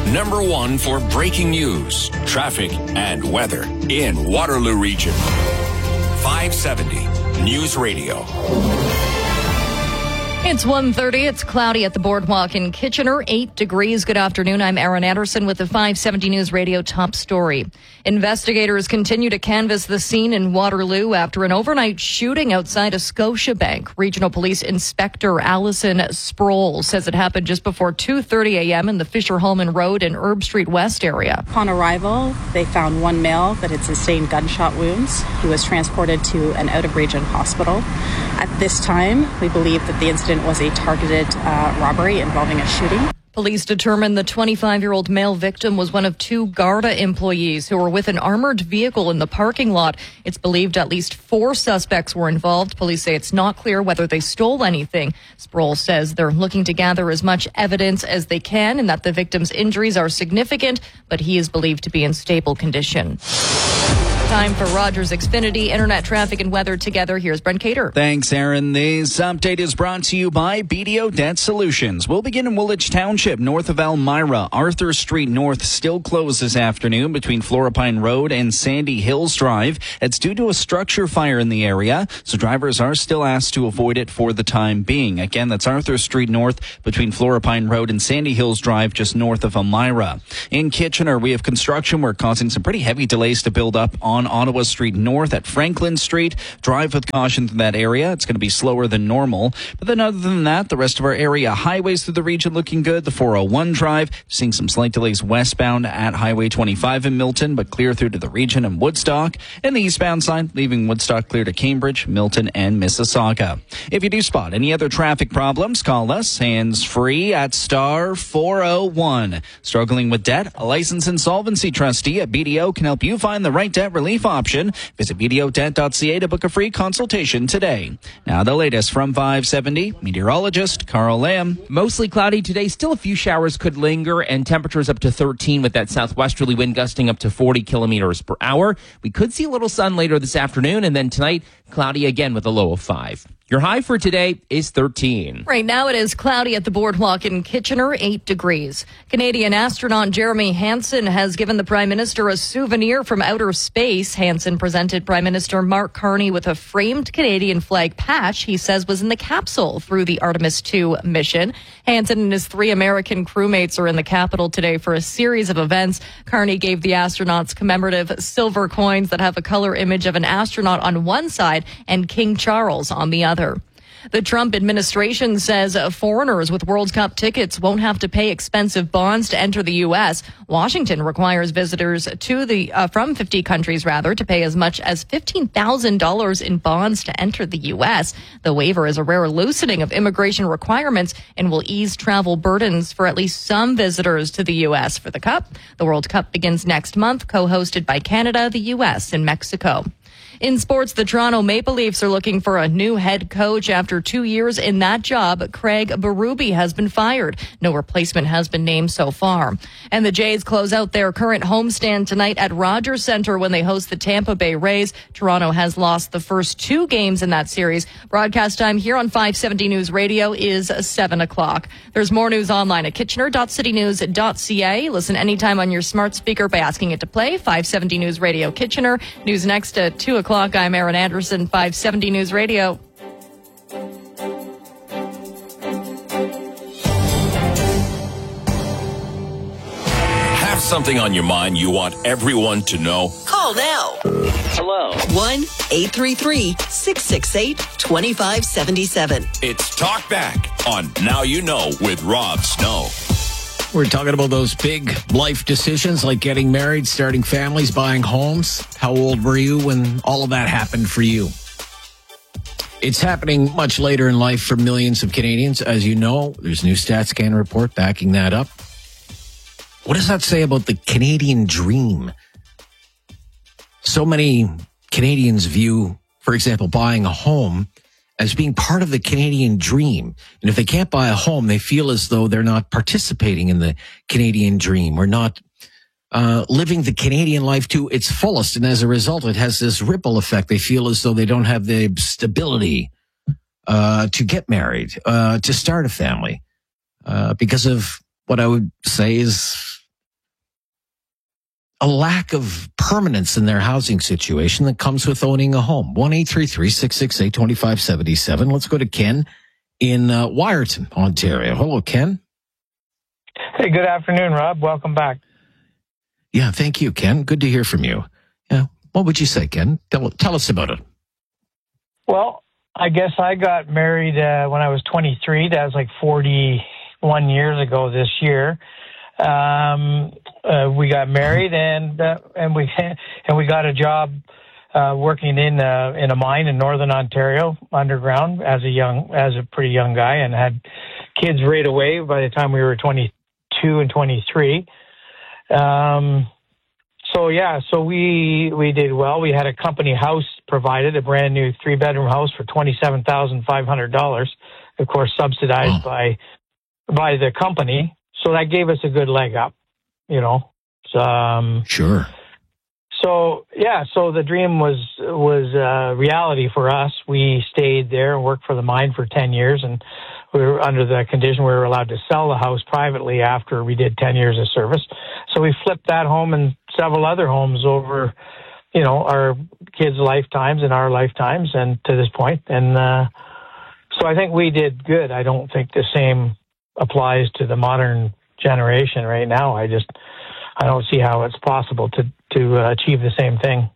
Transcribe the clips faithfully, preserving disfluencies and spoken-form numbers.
number one for breaking news, traffic, and weather in Waterloo Region. five seventy News Radio. It's one thirty. It's cloudy at the boardwalk in Kitchener, eight degrees. Good afternoon. I'm Erin Anderson with the five seventy News Radio top story. Investigators continue to canvass the scene in Waterloo after an overnight shooting outside a Scotiabank. Regional Police Inspector Allison Sproul says it happened just before two thirty a.m. in the Fisher-Holman Road and Herb Street West area. Upon arrival, they found one male that had sustained gunshot wounds. He was transported to an out-of-region hospital. At this time, we believe that the incident was a targeted uh, robbery involving a shooting. Police determined the twenty-five-year-old male victim was one of two Garda employees who were with an armored vehicle in the parking lot. It's believed at least four suspects were involved. Police say it's not clear whether they stole anything. Sproul says they're looking to gather as much evidence as they can and that the victim's injuries are significant, but he is believed to be in stable condition. Time for Rogers Xfinity Internet traffic and weather together. Here's Brent Cater. Thanks, Aaron. This update is brought to you by B D O Debt Solutions. We'll begin in Woolwich Township, north of Elmira. Arthur Street North still closed this afternoon between Florapine Road and Sandy Hills Drive. It's due to a structure fire in the area, so drivers are still asked to avoid it for the time being. Again, that's Arthur Street North between Florapine Road and Sandy Hills Drive, just north of Elmira. In Kitchener, we have construction work causing some pretty heavy delays to build up on on Ottawa Street North at Franklin Street. Drive with caution through that area. It's going to be slower than normal. But then other than that, the rest of our area highways through the region looking good. The four oh one drive, seeing some slight delays westbound at Highway twenty-five in Milton, but clear through to the region and Woodstock. And the eastbound side, leaving Woodstock clear to Cambridge, Milton, and Mississauga. If you do spot any other traffic problems, call us hands-free at star four oh one. Struggling with debt? A licensed insolvency trustee at B D O can help you find the right debt relief option. Visit b d o debt dot c a to book a free consultation today. Now the latest from five seventy, meteorologist Carl Lamb. Mostly cloudy today. Still a few showers could linger and temperatures up to thirteen with that southwesterly wind gusting up to forty kilometers per hour. We could see a little sun later this afternoon, and then tonight cloudy again with a low of five. Your high for today is thirteen. Right now it is cloudy at the boardwalk in Kitchener, eight degrees. Canadian astronaut Jeremy Hansen has given the Prime Minister a souvenir from outer space. Hansen presented Prime Minister Mark Carney with a framed Canadian flag patch he says was in the capsule through the Artemis two mission. Hansen and his three American crewmates are in the capital today for a series of events. Carney gave the astronauts commemorative silver coins that have a color image of an astronaut on one side and King Charles on the other. The Trump administration says foreigners with World Cup tickets won't have to pay expensive bonds to enter the U S. Washington requires visitors to the uh, from fifty countries rather to pay as much as fifteen thousand dollars in bonds to enter the U S. The waiver is a rare loosening of immigration requirements and will ease travel burdens for at least some visitors to the U S for the Cup. The World Cup begins next month, co-hosted by Canada, the U S, and Mexico. In sports, the Toronto Maple Leafs are looking for a new head coach. After two years in that job, Craig Berube has been fired. No replacement has been named so far. And the Jays close out their current homestand tonight at Rogers Centre when they host the Tampa Bay Rays. Toronto has lost the first two games in that series. Broadcast time here on five seventy News Radio is seven o'clock. There's more news online at kitchener dot city news dot c a. Listen anytime on your smart speaker by asking it to play five seventy News Radio Kitchener. News next at two o'clock. I'm Erin Anderson, five seventy News Radio. Have something on your mind you want everyone to know? Call now. Hello. one eight three three, six six eight, two five seven seven. It's Talk Back on Now You Know with Rob Snow. We're talking about those big life decisions like getting married, starting families, buying homes. How old were you when all of that happened for you? It's happening much later in life for millions of Canadians. As you know, there's a new StatScan report backing that up. What does that say about the Canadian dream? So many Canadians view, for example, buying a home as being part of the Canadian dream. And if they can't buy a home, they feel as though they're not participating in the Canadian dream or not uh, living the Canadian life to its fullest. And as a result, it has this ripple effect. They feel as though they don't have the stability uh, to get married, uh, to start a family, uh, because of what I would say is a lack of permanence in their housing situation that comes with owning a home. one eight three three, six six eight, two five seven seven. Let's go to Ken in uh, Wyerton, Ontario. Hello, Ken. Hey, good afternoon, Rob. Welcome back. Yeah, thank you, Ken. Good to hear from you. Yeah, what would you say, Ken? Tell, tell us about it. Well, I guess I got married uh, when I was twenty-three. That was like forty-one years ago this year. Um, uh, we got married and uh, and we and we got a job uh, working in a, in a mine in northern Ontario underground as a young as a pretty young guy, and had kids right away by the time we were twenty-two and twenty-three. Um, so yeah, so we we did well. We had a company house provided, a brand new three bedroom house for twenty-seven thousand five hundred dollars, of course subsidized oh. by by the company. So that gave us a good leg up, you know. Um, sure. So yeah, so the dream was was uh, reality for us. We stayed there and worked for the mine for ten years, and we were under the condition we were allowed to sell the house privately after we did ten years of service. So we flipped that home and several other homes over, you know, our kids' lifetimes and our lifetimes, and to this point. And uh, so I think we did good. I don't think the same applies to the modern generation right now. I just, I don't see how it's possible to, to uh, achieve the same thing.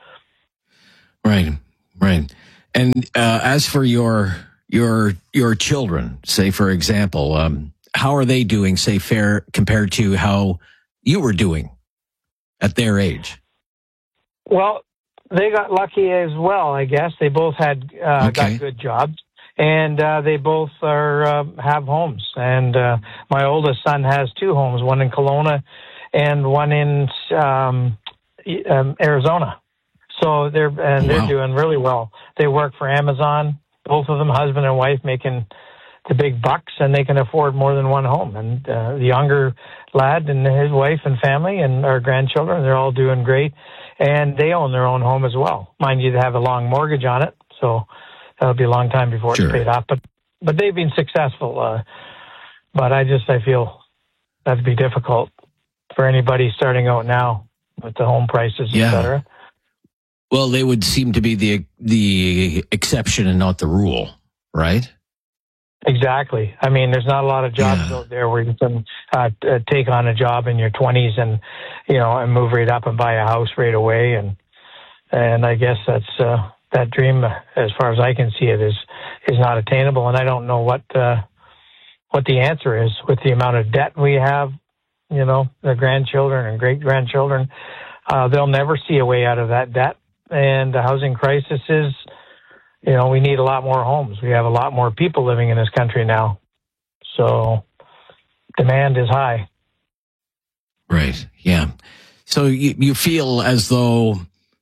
Right, right. And uh, as for your, your, your children, say, for example, um, how are they doing, say, fair compared to how you were doing at their age? Well, they got lucky as well, I guess. They both had, uh, okay. got good jobs. And uh, they both are uh, have homes. And uh, my oldest son has two homes, one in Kelowna and one in um, um, Arizona. So they're and they're wow. doing really well. They work for Amazon, both of them, husband and wife, making the big bucks, and they can afford more than one home. And uh, the younger lad and his wife and family and our grandchildren, they're all doing great. And they own their own home as well. Mind you, they have a long mortgage on it, so that'll be a long time before sure. it's paid off. But but they've been successful. Uh, but I just I feel that'd be difficult for anybody starting out now with the home prices, yeah. et cetera. Well, they would seem to be the the exception and not the rule, right? Exactly. I mean, there's not a lot of jobs yeah. out there where you can uh, t- take on a job in your twenties and, you know, and move right up and buy a house right away. And and I guess that's uh, that dream, as far as I can see it, is is not attainable. And I don't know what uh, what the answer is with the amount of debt we have. You know, the grandchildren and great grandchildren, uh, they'll never see a way out of that debt. And the housing crisis is, you know, we need a lot more homes. We have a lot more people living in this country now. So demand is high. Right. Yeah. So you, you feel as though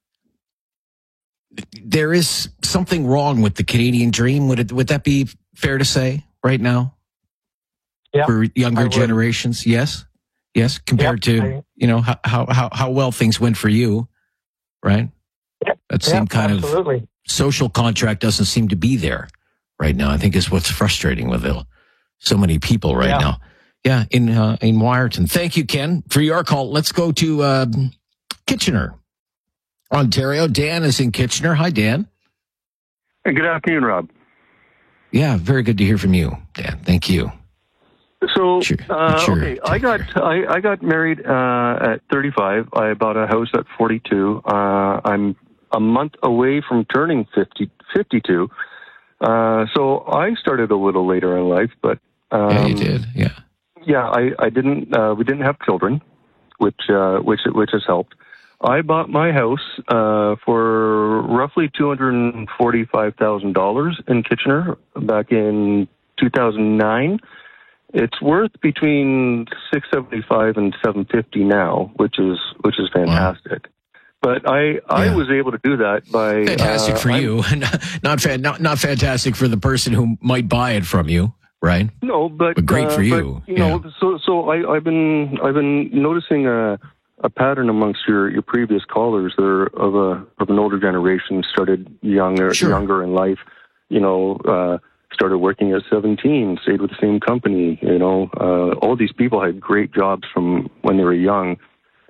there is something wrong with the Canadian dream. Would it, would that be fair to say right now? Yeah. For younger generations? Yes. Yes. Compared yep, to, I, you know, how, how, how well things went for you. Right. Yep, that same yep, kind absolutely. of social contract doesn't seem to be there right now. I think is what's frustrating with it. So many people right yeah. now. Yeah, in uh, in Wyerton. Thank you, Ken, for your call. Let's go to uh, Kitchener, Ontario. Dan is in Kitchener. Hi, Dan. Hey, good afternoon, Rob. Yeah, very good to hear from you, Dan. Thank you. So, sure, uh, sure. okay, I got I, I got married uh, at thirty-five. I bought a house at forty-two. Uh, I'm a month away from turning fifty, fifty-two. Uh, so I started a little later in life, but um, yeah, you did. Yeah, yeah. I, I didn't. Uh, we didn't have children, which uh, which which has helped. I bought my house uh, for roughly two hundred and forty-five thousand dollars in Kitchener back in two thousand nine. It's worth between six seventy-five and seven fifty now, which is which is fantastic. Wow. But I, yeah. I was able to do that by fantastic uh, for I'm, you, not fan, not not fantastic for the person who might buy it from you, right? No, but, but great uh, for you. But, you yeah. know, so so I, I've been I've been noticing a a pattern amongst your, your previous callers there of a of an older generation, started younger sure. younger in life, you know. Uh, started working at seventeen, stayed with the same company, you know. Uh, all these people had great jobs from when they were young.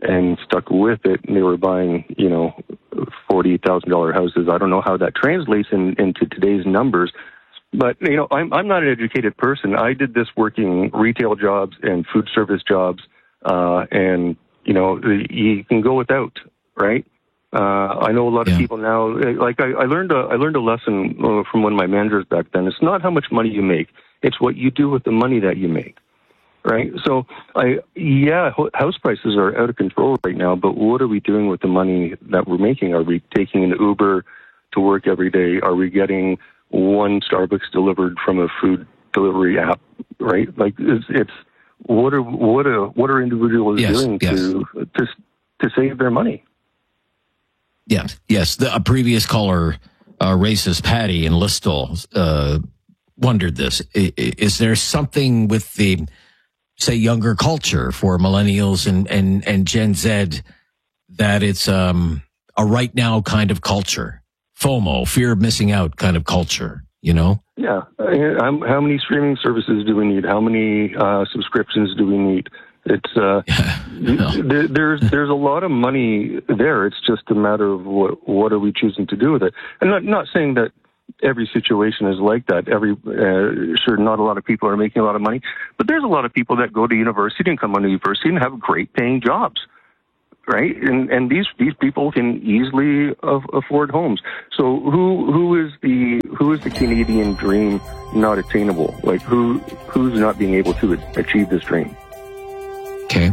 and stuck with it, and they were buying, you know, forty thousand dollars houses. I don't know how that translates in, into today's numbers. But, you know, I'm, I'm not an educated person. I did this working retail jobs and food service jobs, uh, and, you know, you can go without, right? Uh, I know a lot of yeah. people now, like I, I learned a, I learned a lesson from one of my managers back then. It's not how much money you make. It's what you do with the money that you make, right? So, I yeah, house prices are out of control right now, but what are we doing with the money that we're making? Are we taking an Uber to work every day? Are we getting one Starbucks delivered from a food delivery app, right? Like it's, it's what are what are what are individuals yes, doing yes. to to to save their money? Yes, yes. The, a previous caller, uh, racist Patty in Listowel, uh, wondered this: is, is there something with the, say, younger culture for millennials and and and Gen Z that it's um, a right now kind of culture? FOMO, fear of missing out kind of culture, you know? Yeah. How many streaming services do we need? How many uh, subscriptions do we need? It's uh, yeah. there, there's there's a lot of money there. It's just a matter of what what are we choosing to do with it. And not not saying that every situation is like that. Every uh, sure, not a lot of people are making a lot of money, but there's a lot of people that go to university and come out of university and have great paying jobs. Right, and and these these people can easily af- afford homes. So who who is the who is the Canadian dream not attainable? Like who who's not being able to achieve this dream? Okay.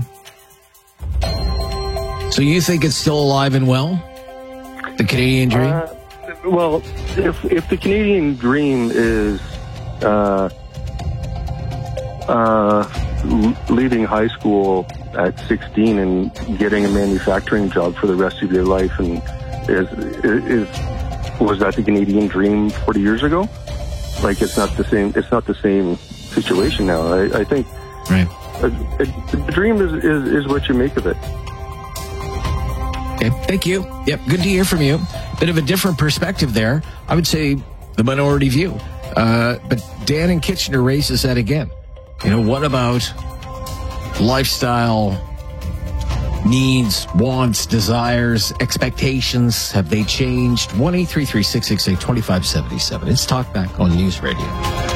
So you think it's still alive and well, the Canadian dream? Uh, well, if if the Canadian dream is uh, uh, leaving high school at sixteen and getting a manufacturing job for the rest of your life, and is, is was that the Canadian dream forty years ago? Like it's not the same. It's not the same situation now. I, I think. Right. A, a, the dream is, is is what you make of it. Okay. Thank you. Yep. Good to hear from you. Bit of a different perspective there. I would say the minority view. Uh, but Dan in Kitchener raises that again. You know, what about lifestyle needs, wants, desires, expectations? Have they changed? one eight three three, six six eight, two five seven seven. It's Talk Back on News Radio.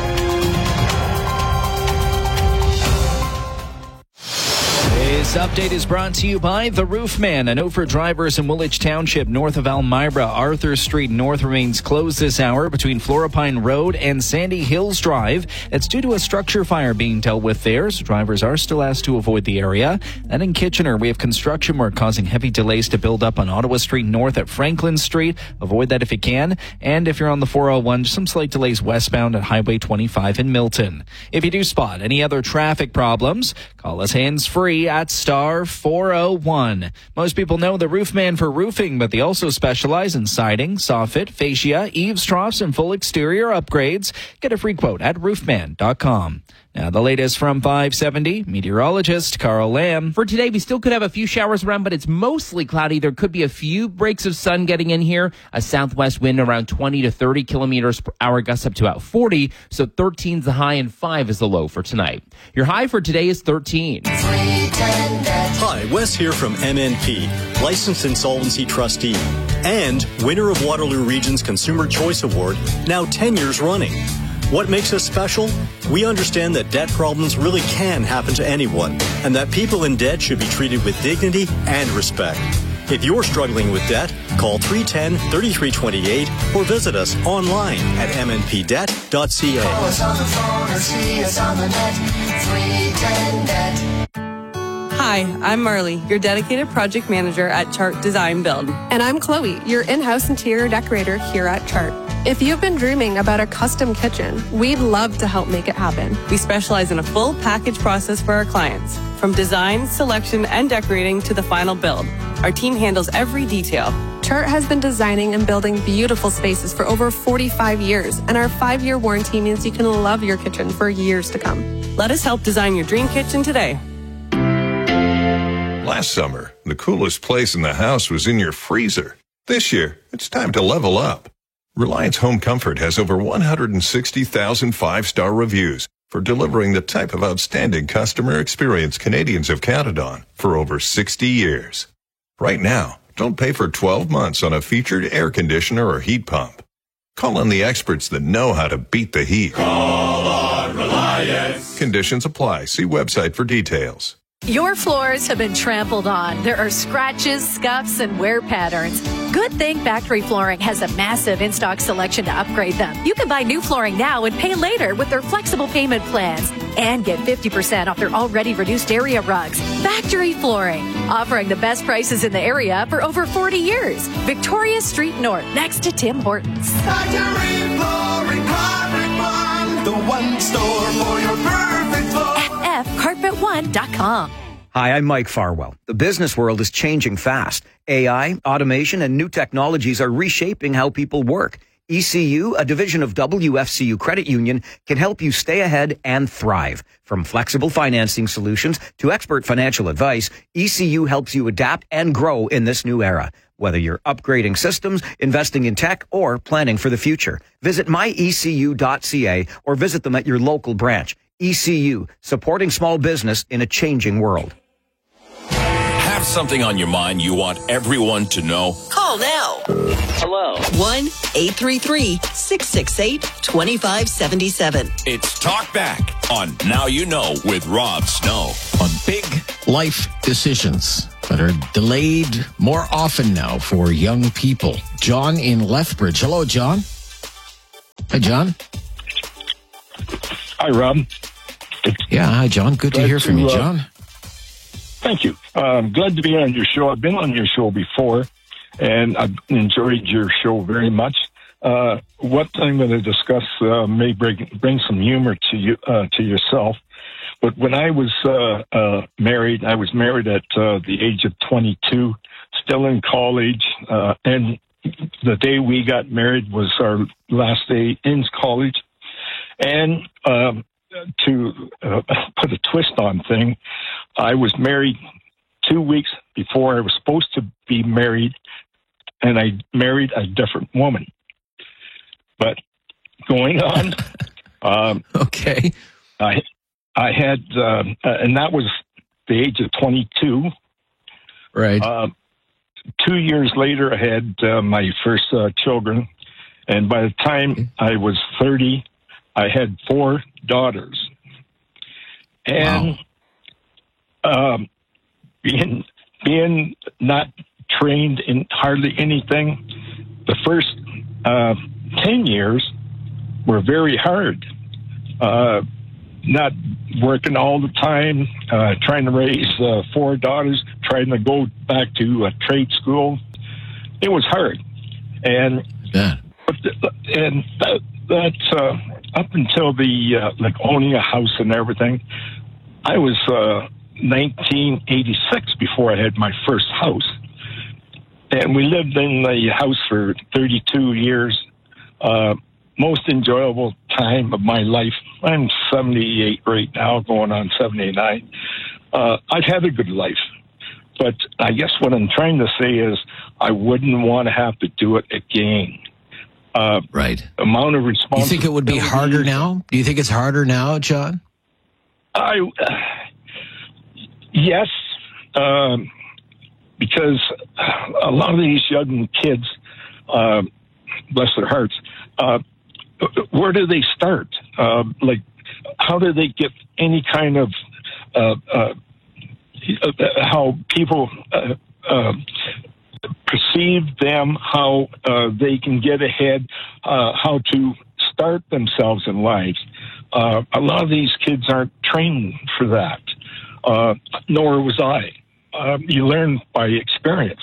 This update is brought to you by The Roofman. A note for drivers in Woolwich Township, north of Elmira. Arthur Street North remains closed this hour between Florapine Road and Sandy Hills Drive. It's due to a structure fire being dealt with there, so drivers are still asked to avoid the area. And in Kitchener, we have construction work causing heavy delays to build up on Ottawa Street North at Franklin Street. Avoid that if you can. And if you're on the four oh one, some slight delays westbound at Highway twenty-five in Milton. If you do spot any other traffic problems, call us hands-free at star four oh one. Most people know the Roofman for roofing, but they also specialize in siding, soffit, fascia, eaves, troughs, and full exterior upgrades. Get a free quote at roofman dot com. Now, the latest from five seventy, meteorologist Carl Lamb. For today, we still could have a few showers around, but it's mostly cloudy. There could be a few breaks of sun getting in here. A southwest wind around twenty to thirty kilometers per hour, gusts up to about forty. So thirteen is the high and five is the low for tonight. Your high for today is thirteen. Hi, Wes here from M N P, licensed insolvency trustee, and winner of Waterloo Region's Consumer Choice Award, now ten years running. What makes us special? We understand that debt problems really can happen to anyone, and that people in debt should be treated with dignity and respect. If you're struggling with debt, call three one zero, three three two eight or visit us online at m n p debt dot c a. Call us on the phone or see us on the net, three ten debt. Hi, I'm Marley, your dedicated project manager at Chart Design Build. And I'm Chloe, your in-house interior decorator here at Chart. If you've been dreaming about a custom kitchen, we'd love to help make it happen. We specialize in a full package process for our clients, from design, selection, and decorating to the final build. Our team handles every detail. Chart has been designing and building beautiful spaces for over forty-five years, and our five-year warranty means you can love your kitchen for years to come. Let us help design your dream kitchen today. Last summer, the coolest place in the house was in your freezer. This year, it's time to level up. Reliance Home Comfort has over one hundred sixty thousand five-star reviews for delivering the type of outstanding customer experience Canadians have counted on for over sixty years. Right now, don't pay for twelve months on a featured air conditioner or heat pump. Call on the experts that know how to beat the heat. Call on Reliance. Conditions apply. See website for details. Your floors have been trampled on. There are scratches, scuffs, and wear patterns. Good Thing Factory Flooring has a massive in-stock selection to upgrade them. You can buy new flooring now and pay later with their flexible payment plans. And get fifty percent off their already reduced area rugs. Factory Flooring, offering the best prices in the area for over forty years. Victoria Street North, next to Tim Hortons. Factory Flooring, Carpet One, the one store for your perfect floor. F F carpet one dot com. Hi, I'm Mike Farwell. The business world is changing fast. A I, automation, and new technologies are reshaping how people work. E C U, a division of W F C U Credit Union, can help you stay ahead and thrive. From flexible financing solutions to expert financial advice, E C U helps you adapt and grow in this new era. Whether you're upgrading systems, investing in tech, or planning for the future, visit my e c u dot c a or visit them at your local branch. E C U, supporting small business in a changing world. Have something on your mind you want everyone to know? Call now. Hello. one eight three three, six six eight, two five seven seven. It's Talk Back on Now You Know with Rob Snow. On big life decisions that are delayed more often now for young people. John in Lethbridge. Hello, John. Hi, John. Hi, Rob. Yeah, hi, John. Good Glad to hear from you, to, uh, John. Thank you. I'm glad to be on your show. I've been on your show before, and I've enjoyed your show very much. Uh, what I'm going to discuss uh, may bring, bring some humor to you, uh, to yourself. But when I was uh, uh, married, I was married at uh, the age of twenty-two, still in college, uh, and the day we got married was our last day in college. And um, to uh, put a twist on thing, I was married two weeks before I was supposed to be married, and I married a different woman. But going on, um, okay, I I had, um, and that was the age of twenty-two. Right. Uh, two years later, I had uh, my first uh, children, and by the time I was thirty, I had four daughters. And wow. um, being being not trained in hardly anything, the first uh, ten years were very hard. Uh, not working all the time, uh, trying to raise uh, four daughters, trying to go back to uh, trade school. It was hard. And yeah. but the, and that, that uh, up until the uh, like owning a house and everything, I was uh, nineteen eighty-six before I had my first house, and we lived in the house for thirty-two years. Uh, most enjoyable time of my life. I'm seventy-eight right now, going on seventy-nine. Uh, I've had a good life, but I guess what I'm trying to say is I wouldn't want to have to do it again. Uh, right. Amount of responsibility. You think it would be harder now? Do you think it's harder now, John? I uh, yes, um, because a lot of these young kids, uh, bless their hearts, uh, where do they start? Uh, like, how do they get any kind of uh, uh, how people uh, uh, perceive them, how uh, they can get ahead, uh, how to start themselves in life? Uh, a lot of these kids aren't trained for that, uh, nor was I. Uh, you learn by experience,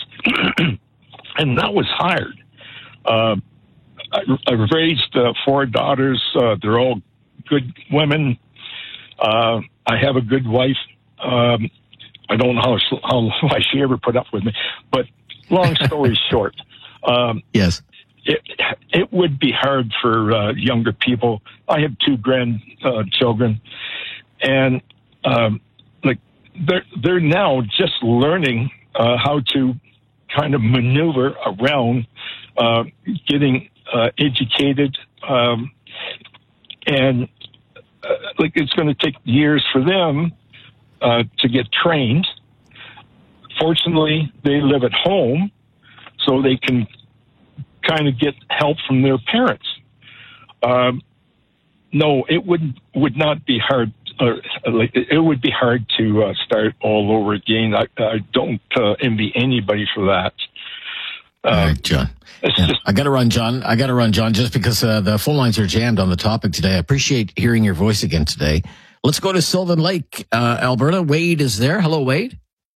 and that was hard. Uh, I, I've raised uh, four daughters. Uh, they're all good women. Uh, I have a good wife. Um, I don't know how, how why she ever put up with me, but long story short, um, yes, it it would be hard for uh, younger people. I have two grandchildren, uh, and um, like they're they're now just learning uh, how to kind of maneuver around uh, getting uh, educated, um, and like it's going to take years for them uh, to get trained. Fortunately, they live at home, so they can kind of get help from their parents. Um, no, it would would not be hard. Uh, like, it would be hard to uh, start all over again. I, I don't uh, envy anybody for that. Uh, all right, John. Yeah, I got to run, John. I got to run, John, just because uh, the phone lines are jammed on the topic today. I appreciate hearing your voice again today. Let's go to Sylvan Lake, uh, Alberta. Wade is there. Hello, Wade.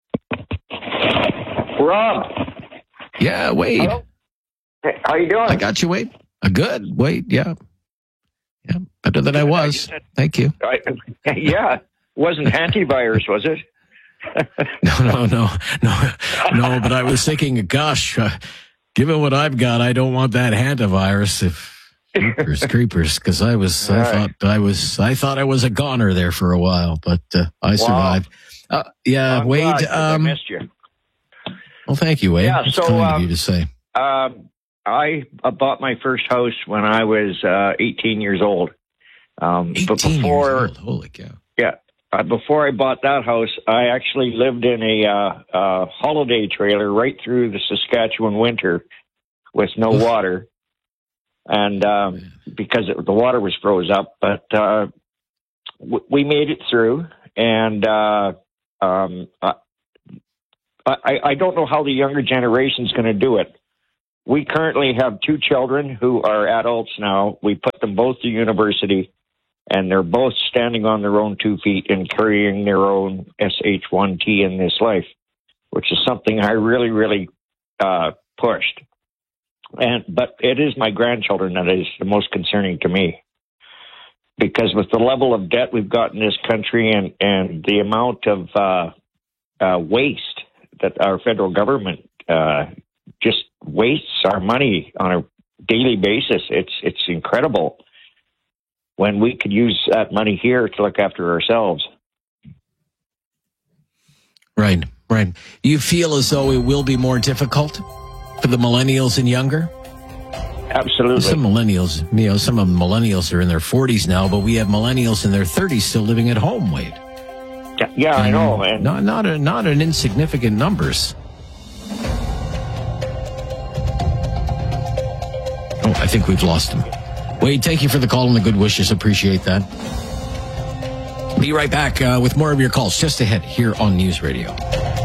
Rob. Yeah, Wade. Hello? Hey, how you doing? I got you, Wade. Uh, good, Wade. Yeah. Yeah, better than I was. Thank you. I, yeah. Wasn't antivirus, was it? no, no, no, no, no, but I was thinking, gosh, uh, given what I've got, I don't want that hantavirus. If creepers, creepers, because I was, All I right. thought I was, I thought I was a goner there for a while, but uh, I wow. survived. Uh, yeah, I'm Wade. Glad, um, I missed you. Well, thank you, Wade. Yeah, That's so kind um, of you to say. Um, I bought my first house when I was uh, eighteen years old. Um, eighteen but before, years old. Holy cow! Yeah, uh, before I bought that house, I actually lived in a uh, uh, holiday trailer right through the Saskatchewan winter with no water, and um, because it, the water was froze up. But uh, w- we made it through, and uh, um, I, I, I don't know how the younger generation is going to do it. We currently have two children who are adults now. We put them both to university, and they're both standing on their own two feet and carrying their own S H one T in this life, which is something I really, really uh, pushed. And but it is my grandchildren that is the most concerning to me, because with the level of debt we've got in this country and, and the amount of uh, uh, waste that our federal government uh, just wastes our money on a daily basis. It's it's incredible when we could use that money here to look after ourselves. Right, right. You feel as though it will be more difficult for the millennials and younger? Absolutely. Some millennials, you know, some of the millennials are in their forties now, but we have millennials in their thirties still living at home, Wade. Yeah, yeah I know, man. Not not a, not an insignificant numbers. Oh, I think we've lost him. Wade, thank you for the call and the good wishes. Appreciate that. Be right back uh, with more of your calls just ahead here on News Radio.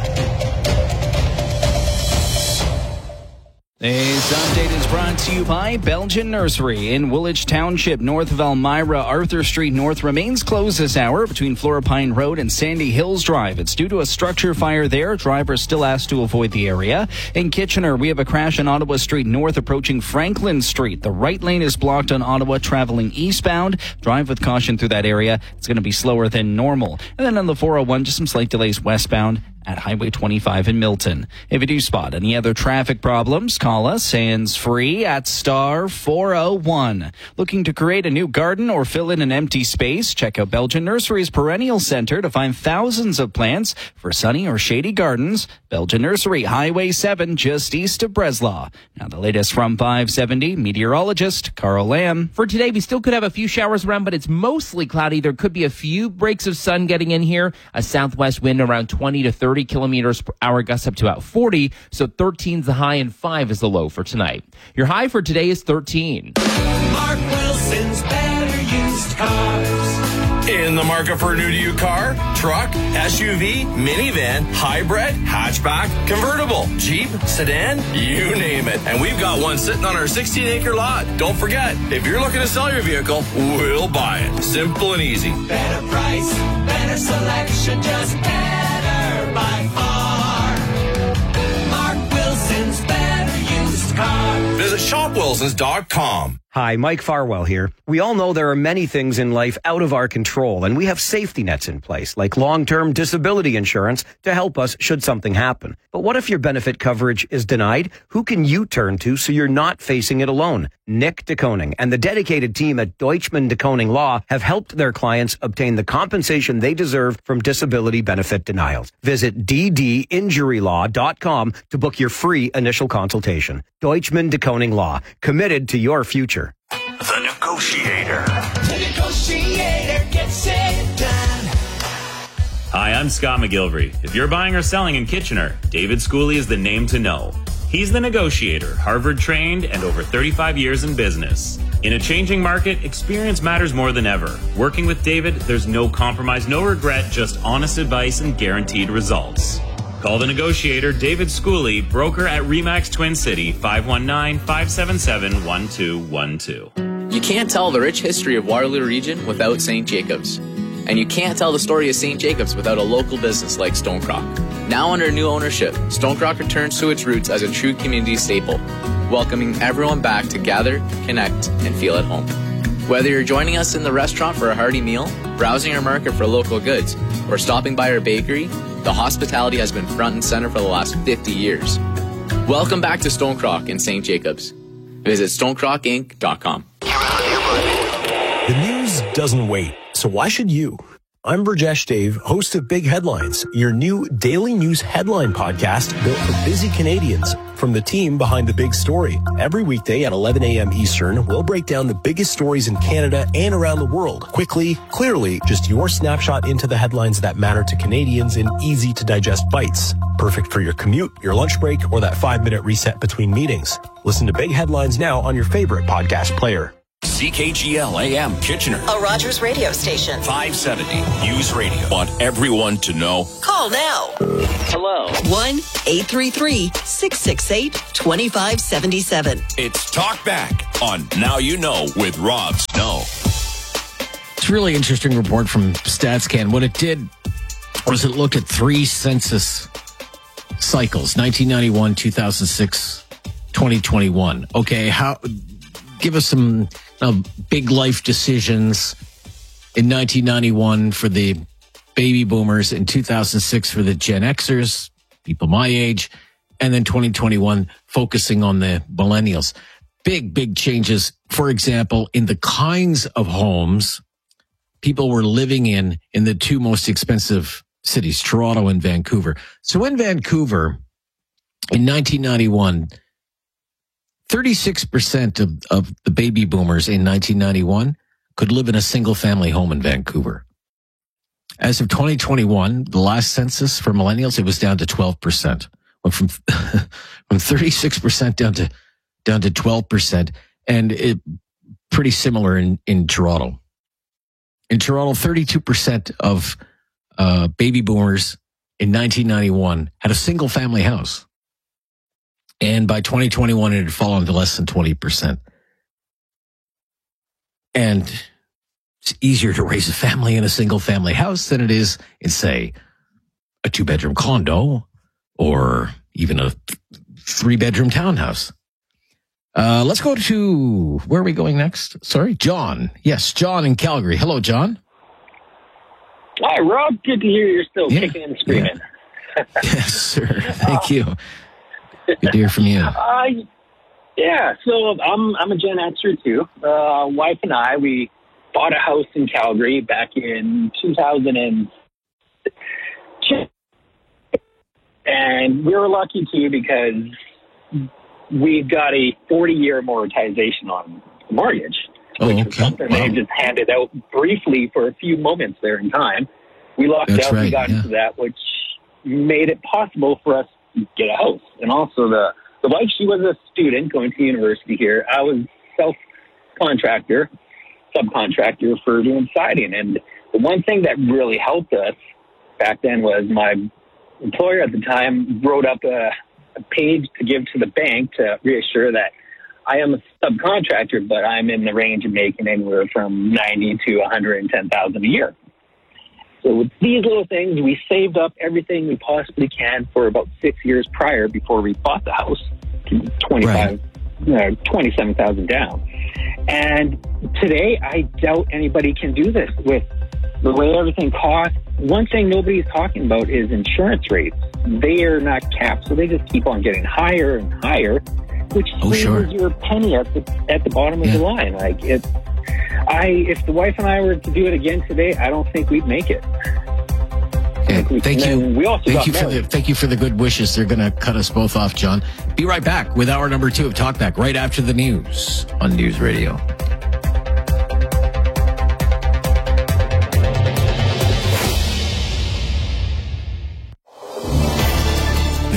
This update is brought to you by Belgian Nursery in Woolwich Township, north of Elmira. Arthur Street North remains closed this hour between Flora Pine Road and Sandy Hills Drive. It's due to a structure fire there. Drivers still asked to avoid the area. In Kitchener, we have a crash on Ottawa Street North approaching Franklin Street. The right lane is blocked on Ottawa traveling eastbound. Drive with caution through that area. It's going to be slower than normal. And then on the four oh one, just some slight delays westbound at Highway twenty-five in Milton. If you do spot any other traffic problems, call us hands-free at star four oh one. Looking to create a new garden or fill in an empty space? Check out Belgian Nursery's Perennial Center to find thousands of plants for sunny or shady gardens. Belgian Nursery, Highway seven, just east of Breslau. Now the latest from five seventy, meteorologist Carl Lamb. For today, we still could have a few showers around, but it's mostly cloudy. There could be a few breaks of sun getting in here. A southwest wind around twenty to thirty kilometers per hour, gusts up to about forty. So thirteen is the high and five is the low for tonight. Your high for today is thirteen. Mark Wilson's Better Used Cars. In the market for a new to you car, truck, S U V, minivan, hybrid, hatchback, convertible, Jeep, sedan, you name it. And we've got one sitting on our sixteen acre lot. Don't forget, if you're looking to sell your vehicle, we'll buy it. Simple and easy. Better price, better selection, just better by far. Mark Wilson's Better Used Car. Visit shop wilsons dot com. Hi, Mike Farwell here. We all know there are many things in life out of our control, and we have safety nets in place, like long-term disability insurance, to help us should something happen. But what if your benefit coverage is denied? Who can you turn to so you're not facing it alone? Nick DeKoning and the dedicated team at Deutschman DeKoning Law have helped their clients obtain the compensation they deserve from disability benefit denials. Visit d d injury law dot com to book your free initial consultation. Deutschman DeKoning Law, committed to your future. The Negotiator. The Negotiator. Hi, I'm Scott McGilvery. If you're buying or selling in Kitchener, David Schooley is the name to know. He's the negotiator, Harvard trained, and over thirty-five years in business. In a changing market, experience matters more than ever. Working with David, there's no compromise, no regret, just honest advice and guaranteed results. Call the negotiator, David Schooley, broker at Remax Twin City, five one nine, five seven seven, one two one two. You can't tell the rich history of Waterloo Region without Saint Jacobs. And you can't tell the story of Saint Jacobs without a local business like Stonecrock. Now under new ownership, Stonecrock returns to its roots as a true community staple, welcoming everyone back to gather, connect, and feel at home. Whether you're joining us in the restaurant for a hearty meal, browsing our market for local goods, or stopping by our bakery, the hospitality has been front and center for the last fifty years. Welcome back to Stonecrock in Saint Jacobs. Visit stonecrock inc dot com. The news doesn't wait, so why should you? I'm Burjesh Dave, host of Big Headlines, your new daily news headline podcast built for busy Canadians from the team behind the big story. Every weekday at eleven a.m. Eastern, we'll break down the biggest stories in Canada and around the world. Quickly, clearly, just your snapshot into the headlines that matter to Canadians in easy-to-digest bites. Perfect for your commute, your lunch break, or that five-minute reset between meetings. Listen to Big Headlines now on your favorite podcast player. C K G L A M Kitchener. A Rogers radio station. five seventy News Radio. Want everyone to know. Call now. Hello. one eight three three, six six eight, two five seven seven. It's Talk Back on Now You Know with Rob Snow. It's a really interesting report from StatsCan. What it did was it looked at three census cycles, nineteen ninety-one, two thousand six, twenty twenty-one. Okay, how... Give us some uh, big life decisions in nineteen ninety-one for the baby boomers, in two thousand six for the Gen Xers, people my age, and then twenty twenty-one focusing on the millennials. Big, big changes, for example, in the kinds of homes people were living in in the two most expensive cities, Toronto and Vancouver. So in Vancouver, in nineteen ninety-one, thirty-six percent of, of the baby boomers in nineteen ninety-one could live in a single-family home in Vancouver. As of twenty twenty-one, the last census for millennials, it was down to twelve percent. Went from from thirty-six percent down to down to twelve percent, and it pretty similar in, in Toronto. In Toronto, thirty-two percent of uh, baby boomers in nineteen ninety-one had a single-family house. And by twenty twenty-one, it had fallen to less than twenty percent. And it's easier to raise a family in a single-family house than it is in, say, a two-bedroom condo or even a three-bedroom townhouse. Uh, let's go to, where are we going next? Sorry, John. Yes, John in Calgary. Hello, John. Hi, Rob. Good to hear you're still Yeah, kicking and screaming. Yeah. Yes, sir. Thank you. Good to hear from you. Uh, yeah, so I'm I'm a Gen Xer too. Uh, wife and I, we bought a house in Calgary back in two thousand two. And we were lucky too because we got a forty-year amortization on the mortgage. Oh, which okay. was something Wow. they just handed out briefly for a few moments there in time. We locked That's out and right, got yeah. into that, which made it possible for us to get a house. And also the, the wife, she was a student going to university here. I was self-contractor, subcontractor for doing siding. And the one thing that really helped us back then was my employer at the time wrote up a, a page to give to the bank to reassure that I am a subcontractor, but I'm in the range of making anywhere from ninety to one hundred ten thousand a year. So with these little things, we saved up everything we possibly can for about six years prior before we bought the house, twenty-five, uh, twenty-seven thousand down. And today, I doubt anybody can do this with the way everything costs. One thing nobody's talking about is insurance rates. They are not capped, so they just keep on getting higher and higher, which Oh, sure. squeezes your penny at the at the bottom of the line. Like it, I if the wife and I were to do it again today, I don't think we'd make it. Okay, thank And you. then we also Thank got you for the married. thank you for the good wishes. They're going to cut us both off, John. Be right back with hour number two of Talkback right after the news on News Radio.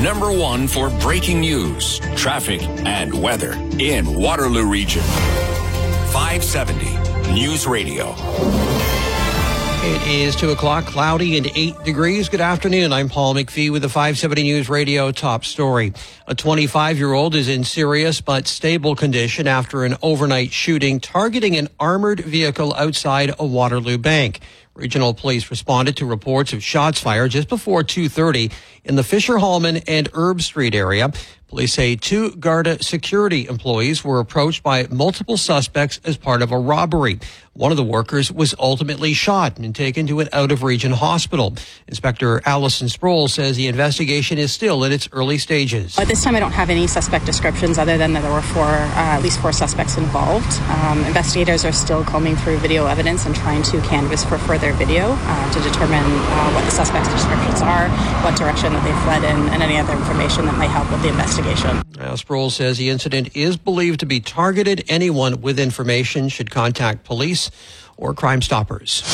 number one for breaking news, traffic, and weather in Waterloo Region. five seventy News Radio. It is two o'clock, cloudy and eight degrees. Good afternoon. I'm Paul McPhee with the five seventy News Radio top story. A twenty-five-year-old is in serious but stable condition after an overnight shooting targeting an armored vehicle outside a Waterloo bank. Regional police responded to reports of shots fired just before two thirty in the Fisher Hallman and Herb Street area. Police say two Garda security employees were approached by multiple suspects as part of a robbery. One of the workers was ultimately shot and taken to an out-of-region hospital. Inspector Allison Sproul says the investigation is still in its early stages. At this time, I don't have any suspect descriptions other than that there were four, uh, at least four suspects involved. Um, investigators are still combing through video evidence and trying to canvass for further video uh, to determine uh, what the suspects' descriptions are, what direction that they fled in, and any other information that might help with the investigation. Now, Sproul says the incident is believed to be targeted. Anyone with information should contact police or Crime Stoppers.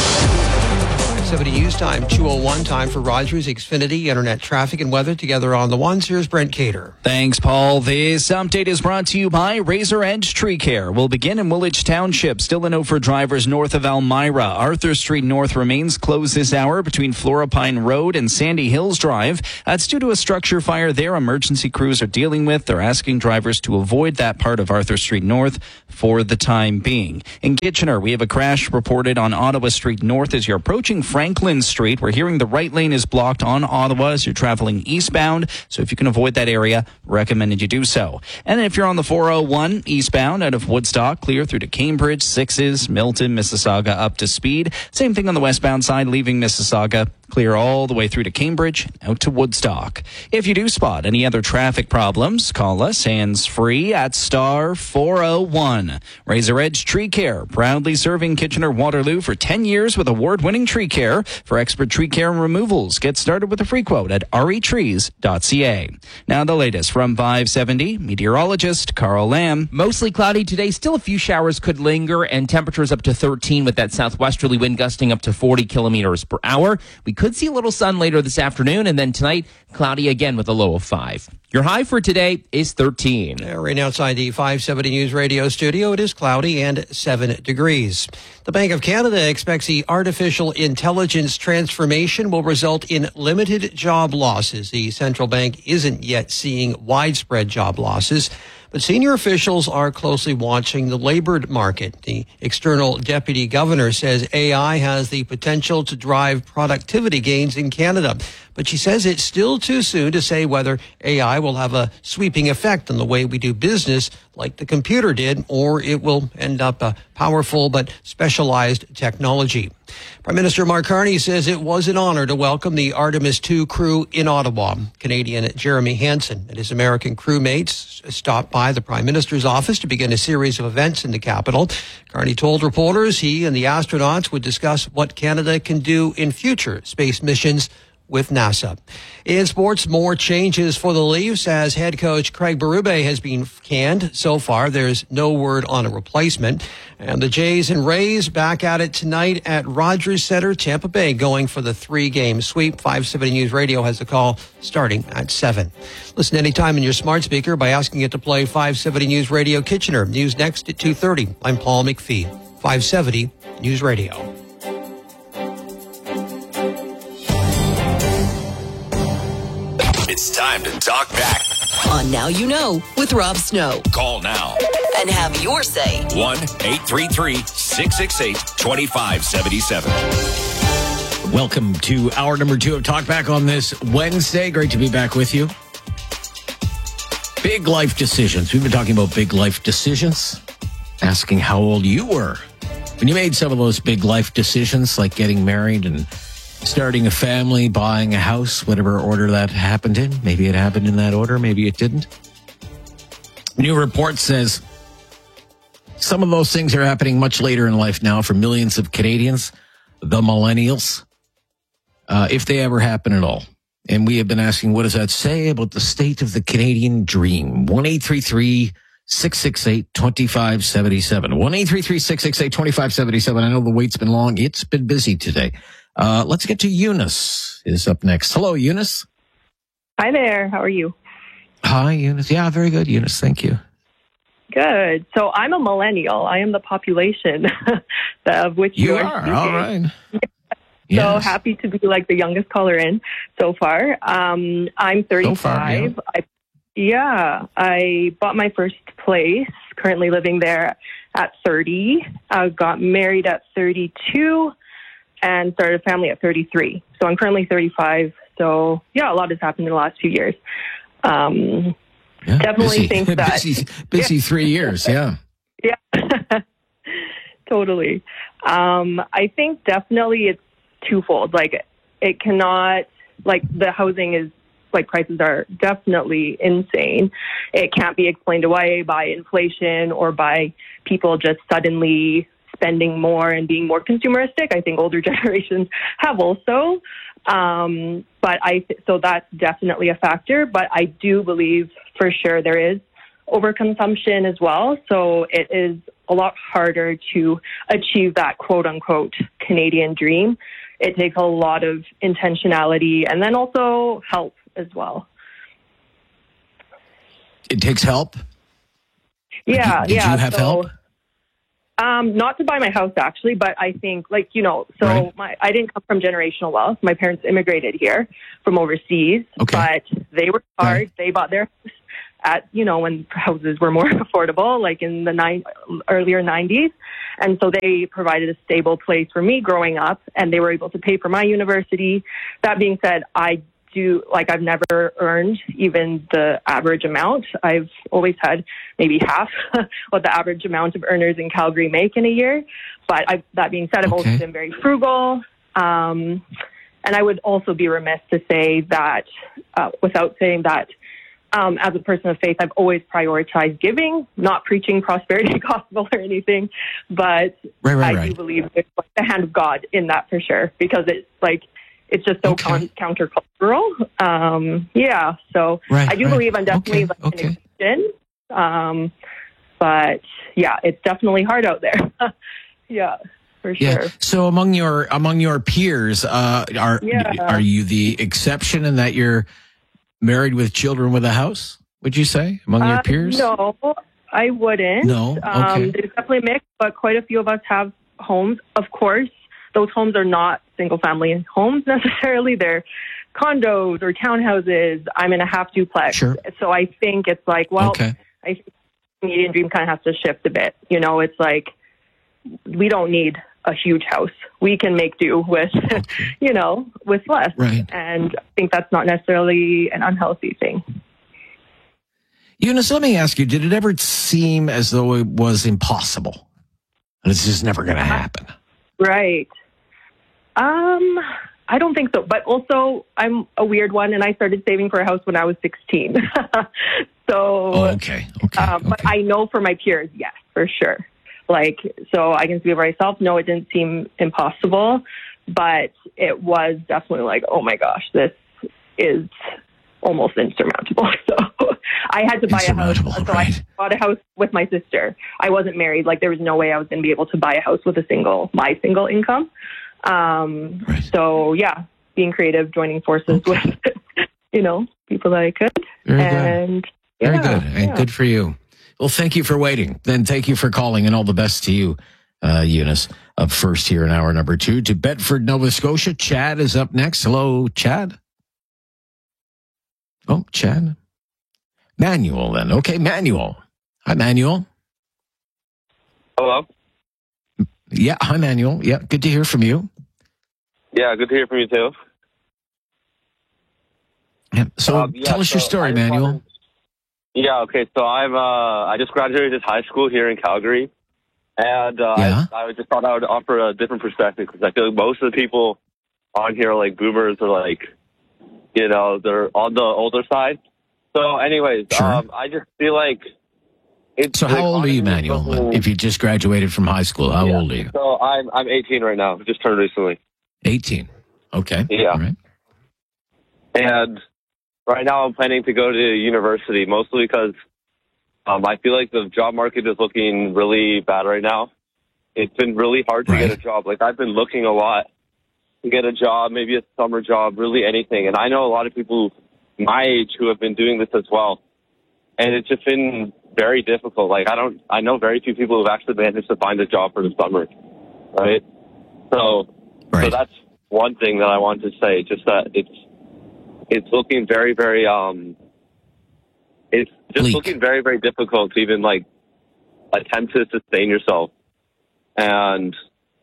seventy News Time, two oh one time for Rogers, Xfinity, Internet traffic and weather together on the ones. Here's Brent Cater. Thanks, Paul. This update is brought to you by Razor Edge Tree Care. We'll begin in Woolwich Township. Still a no for drivers north of Elmira. Arthur Street North remains closed this hour between Florapine Road and Sandy Hills Drive. That's due to a structure fire there emergency crews are dealing with. They're asking drivers to avoid that part of Arthur Street North for the time being. In Kitchener, we have a crash reported on Ottawa Street North as you're approaching Franklin Street. We're hearing the right lane is blocked on Ottawa as you're traveling eastbound. So if you can avoid that area, recommended you do so. And if you're on the four oh one eastbound out of Woodstock, clear through to Cambridge, Sixes, Milton, Mississauga up to speed. Same thing on the westbound side, leaving Mississauga. Clear all the way through to Cambridge, out to Woodstock. If you do spot any other traffic problems, call us hands-free at star four oh one. Razor Edge Tree Care, proudly serving Kitchener-Waterloo for ten years with award-winning tree care. For expert tree care and removals, get started with a free quote at r e trees dot c a. Now the latest from five seventy, meteorologist Carl Lamb. Mostly cloudy today. Still a few showers could linger and temperatures up to thirteen with that southwesterly wind gusting up to forty kilometers per hour. We could see a little sun later this afternoon, and then tonight, cloudy again with a low of five. Your high for today is thirteen. Yeah, right outside the five seventy News Radio studio, it is cloudy and seven degrees. The Bank of Canada expects the artificial intelligence transformation will result in limited job losses. The central bank isn't yet seeing widespread job losses, but senior officials are closely watching the labor market. The external deputy governor says A I has the potential to drive productivity gains in Canada, but she says it's still too soon to say whether A I will have a sweeping effect on the way we do business like the computer did, or it will end up a powerful but specialized technology. Prime Minister Mark Carney says it was an honor to welcome the Artemis two crew in Ottawa. Canadian Jeremy Hansen and his American crewmates stopped by the Prime Minister's office to begin a series of events in the capital. Carney told reporters he and the astronauts would discuss what Canada can do in future space missions with NASA. In sports, more changes for the Leafs as head coach Craig Berube has been canned. So far, there's no word on a replacement. And the Jays and Rays back at it tonight at Rogers Center, Tampa Bay, going for the three-game sweep. five seventy News Radio has a call starting at seven. Listen anytime in your smart speaker by asking it to play five seventy News Radio Kitchener. News next at two thirty. I'm Paul McPhee, five seventy News Radio. It's time to talk back. On Now You Know with Rob Snow. Call now And have your say. one eight three three, six six eight, two five seven seven. Welcome to hour number two of Talk Back on this Wednesday. Great to be back with you. Big life decisions. We've been talking about big life decisions, asking how old you were when you made some of those big life decisions, like getting married and starting a family, buying a house, whatever order that happened in. Maybe it happened in that order, maybe it didn't. New report says some of those things are happening much later in life now for millions of Canadians, the millennials, uh, if they ever happen at all. And we have been asking, what does that say about the state of the Canadian dream? one eight three three, six six eight, two five seven seven. one eight three three, six six eight, two five seven seven. I know the wait's been long. It's been busy today. Uh, let's get to Eunice is up next. Hello, Eunice. Hi there. How are you? Hi, Eunice. Yeah, very good, Eunice. Thank you. Good. So I'm a millennial. I am the population of which you, You are. are, speaking. all right. So Yes. happy to be like the youngest caller in so far. Um, I'm thirty-five. So far, yeah. I, yeah, I bought my first place, currently living there at thirty. I got married at thirty-two and started a family at thirty-three. So I'm currently thirty-five. So yeah, a lot has happened in the last few years. Um, Yeah, definitely busy, think that busy, busy three years. Yeah. Yeah, totally. Um, I think definitely it's twofold. Like, it cannot, like, the housing is, like, prices are definitely insane. It can't be explained away by inflation or by people just suddenly spending more and being more consumeristic. I think older generations have also. Um, but I, so that's definitely a factor. But I do believe for sure there is overconsumption as well. So it is a lot harder to achieve that quote unquote Canadian dream. It takes a lot of intentionality and then also help as well. It takes help? Yeah, Did, did yeah. you have so, help? Um, not to buy my house, actually, but I think, like, you know, so Right. my I didn't come from generational wealth. My parents immigrated here from overseas, Okay. but they worked hard. They bought their house at, you know, when houses were more affordable, like in the nine, earlier nineties. And so they provided a stable place for me growing up, and they were able to pay for my university. That being said, I do, like, I've never earned even the average amount. I've always had maybe half what the average amount of earners in Calgary make in a year. But I, that being said, I've Okay. also been very frugal. Um, and I would also be remiss to say that, uh, without saying that, um, as a person of faith, I've always prioritized giving, not preaching prosperity gospel or anything. But Right, right, I right. do believe there's like the hand of God in that for sure, because it's like, it's just so Okay. con- countercultural. Um, yeah, so Right, I do right. believe I'm definitely Okay, like okay. an exception. Um, but yeah, it's definitely hard out there. Yeah, for sure. Yeah. So among your among your peers, uh, are Yeah. are you the exception in that you're married with children with a house? Would you say among your Uh, peers? No, I wouldn't. No? Um, Okay. there's definitely a mix, but quite a few of us have homes. Of course, those homes are not single-family homes necessarily. They're condos or townhouses. I'm in a half duplex. Sure. So I think it's like, well, Okay. I think the Canadian dream kind of has to shift a bit. You know, it's like we don't need a huge house. We can make do with, you know, with less. Right. And I think that's not necessarily an unhealthy thing. Eunice, let me ask you: did it ever seem as though it was impossible? And it's just never going to happen. Right. Um, I don't think so. But also, I'm a weird one, and I started saving for a house when I was sixteen. so, Oh, okay. Okay. um, but I know for my peers, yes, for sure. Like, so I can speak for myself. No, it didn't seem impossible, but it was definitely like, oh my gosh, this is almost insurmountable. So I had to buy a house. So I bought a house with my sister. I wasn't married. Like, there was no way I was going to be able to buy a house with a single, my single income. Um, so yeah, being creative, joining forces with, you know, people that I could. Very and good. Very yeah, good. And yeah. good for you. Well, thank you for waiting. Then thank you for calling, and all the best to you, uh, Eunice. Up first here in hour number two to Bedford, Nova Scotia. Chad is up next. Hello, Chad. Oh, Chad. Manuel then. Okay, Manuel. Hi, Manuel. Hello. Yeah, hi, Manuel. Yeah, good to hear from you. Yeah, good to hear from you too. Yeah, so Um, yeah, tell us your so story, I just Manuel. wanted- Yeah, okay. So I'm uh I just graduated high school here in Calgary, and uh, Yeah. I, I just thought I would offer a different perspective because I feel like most of the people on here are like boomers or like, you know, they're on the older side. So, anyways, um, I just feel like it's So the how old are you, economy is Manuel? so- If you just graduated from high school, how Yeah. old are you? So I'm I'm eighteen right now. Just turned recently. eighteen. Okay. Yeah. All right. And right now I'm planning to go to university, mostly because um, I feel like the job market is looking really bad right now. It's been really hard to get a job. Like, I've been looking a lot to get a job, maybe a summer job, really anything. And I know a lot of people my age who have been doing this as well. And it's just been very difficult. Like, I don't, I know very few people who've actually managed to find a job for the summer, right? So, right. so that's one thing that I want to say, just that it's, it's looking very, very, um, it's just Bleak. looking very, very difficult to even, like, attempt to sustain yourself. And,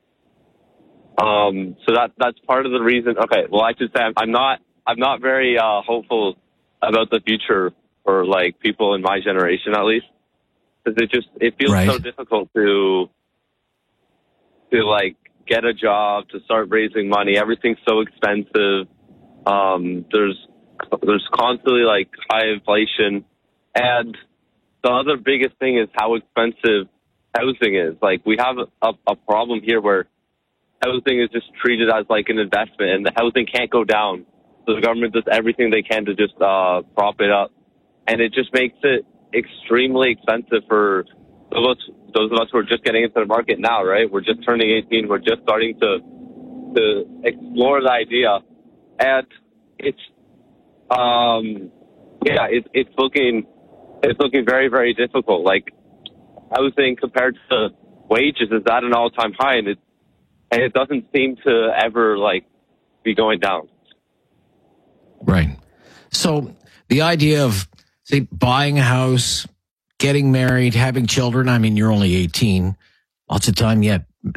um, so that, that's part of the reason. Okay. Well, I should say I'm, I'm not, I'm not very, uh, hopeful about the future for, like, people in my generation, at least. Because it just, it feels Right. so difficult to, to, like, get a job, to start raising money. Everything's so expensive. Um, there's, there's constantly, like, high inflation. And the other biggest thing is how expensive housing is. Like, we have a, a problem here where housing is just treated as, like, an investment, and the housing can't go down. So the government does everything they can to just uh, prop it up. And it just makes it extremely expensive for those of, us, those of us who are just getting into the market now, right? We're just turning eighteen. We're just starting to to explore the idea. And it's, um, yeah, it, it's looking it's looking very, very difficult. Like, housing compared to wages is at an all-time high, and it, and it doesn't seem to ever, like, be going down. Right. So the idea of, say, buying a house, getting married, having children, I mean, you're only eighteen, lots of time yet.